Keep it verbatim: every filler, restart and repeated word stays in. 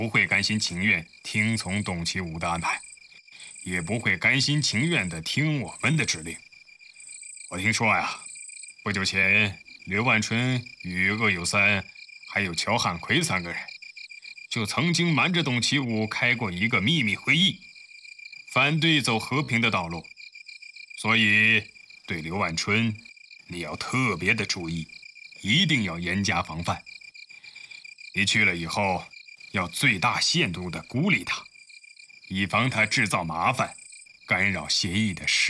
不会甘心情愿听从董其武的安排，也不会甘心情愿地听我们的指令。我听说呀，不久前刘万春与鄂有三还有乔汉奎三个人，就曾经瞒着董其武开过一个秘密会议，反对走和平的道路。所以对刘万春，你要特别的注意，一定要严加防范。你去了以后，要最大限度地孤立他，以防他制造麻烦，干扰协议的实